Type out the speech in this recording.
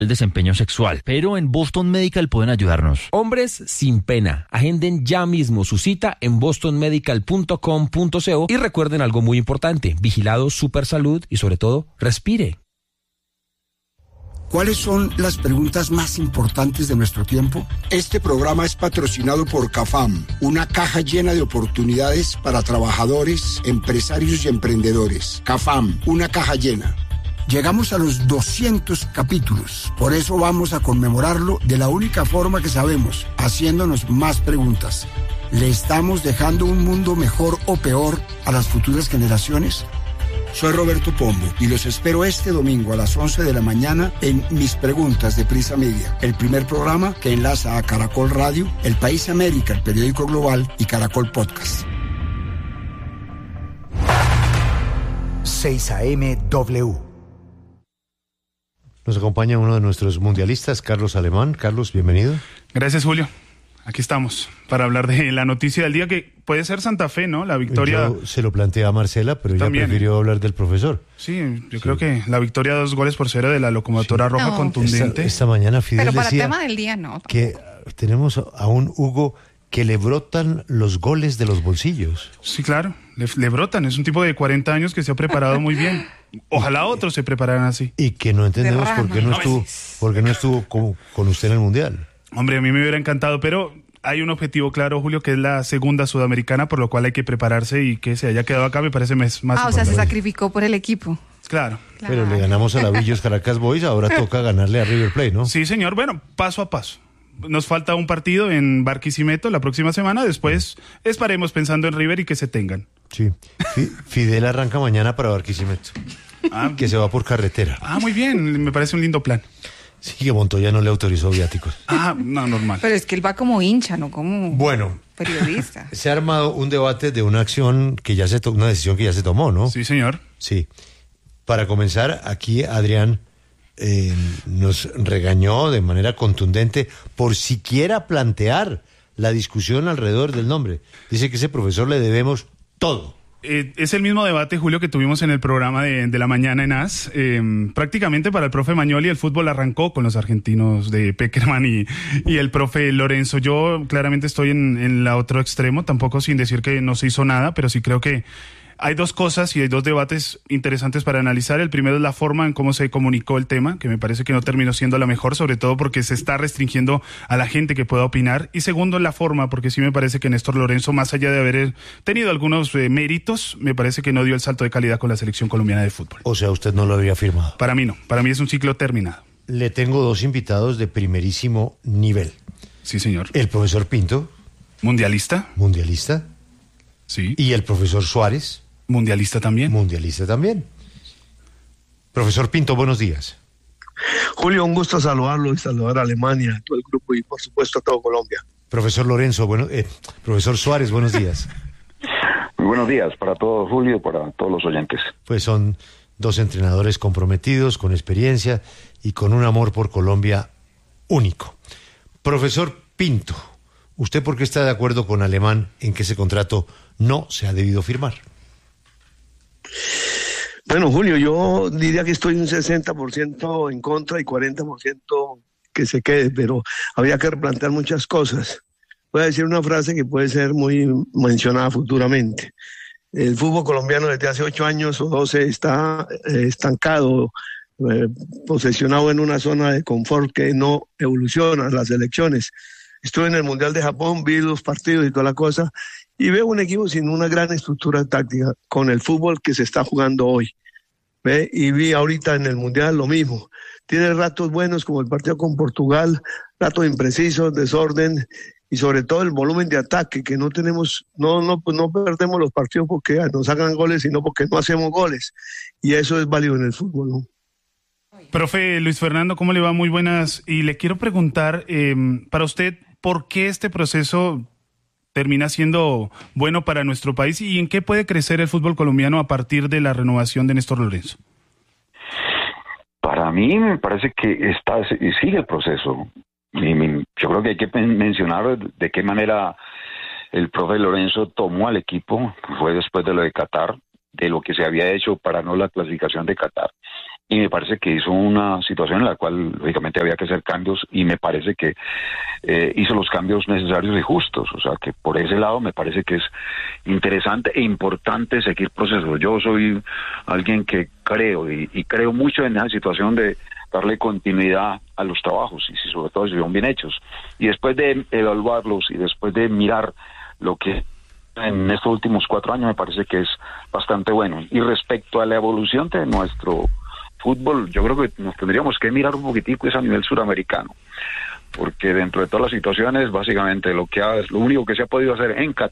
el desempeño sexual, pero en Boston Medical pueden ayudarnos. Hombres sin pena. Agenden ya mismo su cita en bostonmedical.com.co y recuerden algo muy importante: vigilado Supersalud y sobre todo, respire. ¿Cuáles son las preguntas más importantes de nuestro tiempo? Este programa es patrocinado por CAFAM, una caja llena de oportunidades para trabajadores, empresarios y emprendedores. CAFAM, una caja llena. Llegamos a los 200 capítulos, por eso vamos a conmemorarlo de la única forma que sabemos, haciéndonos más preguntas. ¿Le estamos dejando un mundo mejor o peor a las futuras generaciones? Soy Roberto Pombo y los espero este domingo a las 11 de la mañana en Mis Preguntas de Prisa Media, el primer programa que enlaza a Caracol Radio, El País América, el periódico global y Caracol Podcast. 6 AM W. Nos acompaña uno de nuestros mundialistas, Carlos Alemán. Carlos, bienvenido. Gracias, Julio. Aquí estamos para hablar de la noticia del día, que puede ser Santa Fe, ¿no? La victoria. Yo se lo planteé a Marcela, pero ella prefirió hablar del profesor. Sí, yo creo que la victoria 2-0 de la Locomotora Roja, contundente. Esta mañana Fidel pero para decía tema del día no. Que tenemos a un Hugo que le brotan los goles de los bolsillos. Sí, claro, le brotan. Es un tipo de 40 años que se ha preparado muy bien. Ojalá otros se prepararan así. Y que no entendemos por qué no estuvo con usted en el Mundial. Hombre, a mí me hubiera encantado, pero hay un objetivo claro, Julio, que es la segunda sudamericana, por lo cual hay que prepararse, y que se haya quedado acá me parece más o sea, se sacrificó por el equipo. Claro. Pero le ganamos a la Villos Caracas Boys, ahora toca ganarle a River Plate, ¿no? Sí, señor. Bueno, paso a paso. Nos falta un partido en Barquisimeto la próxima semana, después esperemos pensando en River y que se tengan. Sí. Fidel arranca mañana para Barquisimeto, que se va por carretera. Muy bien, me parece un lindo plan. Sí, que Montoya no le autorizó viáticos. No, normal. Pero es que él va como hincha, no como periodista. Se ha armado un debate de una acción que ya una decisión que ya se tomó, ¿no? Sí, señor. Sí. Para comenzar, aquí Adrián nos regañó de manera contundente por siquiera plantear la discusión alrededor del nombre. Dice que ese profesor le debemos todo. Es el mismo debate, Julio, que tuvimos en el programa de la mañana en AS. Prácticamente para el profe Magnoli el fútbol arrancó con los argentinos de Peckerman y el profe Lorenzo. Yo claramente estoy en la otro extremo, tampoco sin decir que no se hizo nada, pero sí creo que hay dos cosas y hay dos debates interesantes para analizar. El primero es la forma en cómo se comunicó el tema, que me parece que no terminó siendo la mejor, sobre todo porque se está restringiendo a la gente que pueda opinar. Y segundo, la forma, porque sí me parece que Néstor Lorenzo, más allá de haber tenido algunos méritos, me parece que no dio el salto de calidad con la selección colombiana de fútbol. O sea, usted no lo habría firmado. Para mí no, para mí es un ciclo terminado. Le tengo dos invitados de primerísimo nivel. Sí, señor. El profesor Pinto. Mundialista. Sí. Y el profesor Suárez. Mundialista también. Profesor Pinto, buenos días. Julio, un gusto saludarlo y saludar a Alemania, a todo el grupo y por supuesto a todo Colombia. Profesor Lorenzo, profesor Suárez, buenos días. Muy buenos días para todos, Julio, para todos los oyentes. Pues son dos entrenadores comprometidos, con experiencia y con un amor por Colombia único. Profesor Pinto, ¿usted por qué está de acuerdo con Alemán en que ese contrato no se ha debido firmar? Bueno, Julio, yo diría que estoy un 60% en contra y 40% que se quede, pero habría que replantear muchas cosas. Voy a decir una frase que puede ser muy mencionada futuramente. El fútbol colombiano desde hace 8 años o 12 está estancado, posesionado en una zona de confort que no evoluciona, las elecciones. Estuve en el Mundial de Japón, vi los partidos y toda la cosa, y veo un equipo sin una gran estructura táctica con el fútbol que se está jugando hoy. ¿Ve? Y vi ahorita en el Mundial lo mismo. Tiene ratos buenos como el partido con Portugal, ratos imprecisos, desorden y sobre todo el volumen de ataque que no tenemos, no perdemos los partidos porque nos hagan goles, sino porque no hacemos goles. Y eso es válido en el fútbol, ¿no? Profe Luis Fernando, ¿cómo le va? Muy buenas. Y le quiero preguntar, para usted, ¿por qué este proceso termina siendo bueno para nuestro país y en qué puede crecer el fútbol colombiano a partir de la renovación de Néstor Lorenzo? Para mí me parece que sigue el proceso. Yo creo que hay que mencionar de qué manera el profe Lorenzo tomó al equipo. Fue después de lo de Qatar, de lo que se había hecho para no la clasificación de Qatar. y me parece que hizo una situación en la cual lógicamente había que hacer cambios, y me parece que hizo los cambios necesarios y justos. O sea que por ese lado me parece que es interesante e importante seguir procesos. Yo soy alguien que creo y creo mucho en esa situación de darle continuidad a los trabajos, y sobre todo si son bien hechos, y después de evaluarlos y después de mirar lo que en estos últimos 4 años me parece que es bastante bueno. Y respecto a la evolución de nuestro fútbol, yo creo que nos tendríamos que mirar un poquitico es a nivel suramericano, porque dentro de todas las situaciones, básicamente lo único que se ha podido hacer en Qatar